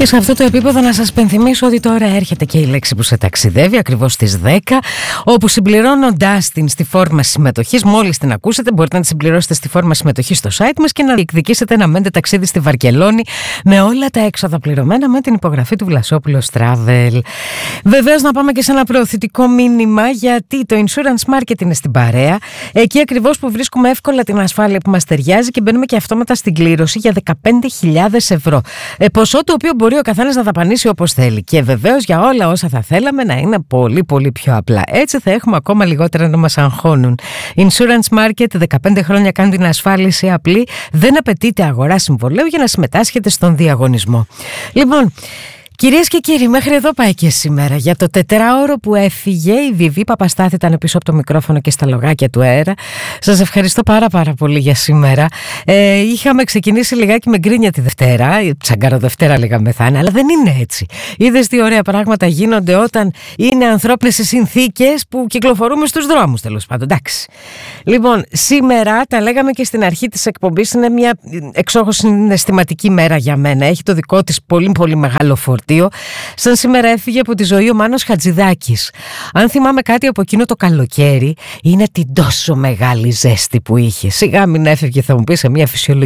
Και σε αυτό το επίπεδο να σας πενθυμίσω ότι τώρα έρχεται και η λέξη που σε ταξιδεύει ακριβώς στις 10, όπου συμπληρώνοντάς την στη φόρμα συμμετοχής, μόλις την ακούσετε μπορείτε να τη συμπληρώσετε στη φόρμα συμμετοχής στο site μας και να διεκδικήσετε ένα μέντε ταξίδι στη Βαρκελόνη με όλα τα έξοδα πληρωμένα με την υπογραφή του Βλασόπουλος Travel. Βεβαίως να πάμε και σε ένα προωθητικό μήνυμα, γιατί το Insurance Market είναι στην παρέα, εκεί ακριβώς που βρίσκουμε εύκολα την ασφάλεια που μας ταιριάζει και μπαίνουμε και αυτόματα στην κλήρωση για 15.000 ευρώ. Ποσό το οποίο μπορεί ο καθένας να δαπανίσει όπως θέλει. Και βεβαίως για όλα όσα θα θέλαμε να είναι πολύ πολύ πιο απλά. Έτσι θα έχουμε ακόμα λιγότερα να μας αγχώνουν. Insurance Market, 15 χρόνια κάνουν την ασφάλιση απλή. Δεν απαιτείται αγορά συμβολέου για να συμμετάσχετε στον διαγωνισμό. Λοιπόν, κυρίες και κύριοι, μέχρι εδώ πάει και σήμερα. Για το τετράωρο που έφυγε, η Βιβί Παπαστάθη ήταν πίσω από το μικρόφωνο και στα λογάκια του αέρα. Σας ευχαριστώ πάρα πολύ για σήμερα. Είχαμε ξεκινήσει λιγάκι με γκρίνια τη Δευτέρα, Τσαγκαροδευτέρα λέγαμε θα είναι, αλλά δεν είναι έτσι. Είδες τι ωραία πράγματα γίνονται όταν είναι ανθρώπινες οι συνθήκες που κυκλοφορούμε στους δρόμους, τέλος πάντων. Εντάξει. Λοιπόν, σήμερα τα λέγαμε και στην αρχή της εκπομπής, είναι μια εξόχως συναισθηματική μέρα για μένα. Έχει το δικό της πολύ μεγάλο φορτίο. Σαν σήμερα έφυγε από τη ζωή ο Μάνος Χατζηδάκης. Αν θυμάμαι κάτι από εκείνο το καλοκαίρι, είναι την τόσο μεγάλη ζέστη που είχε. Σιγά μην έφευγε, θα μου πει, σε μια φυσιολογική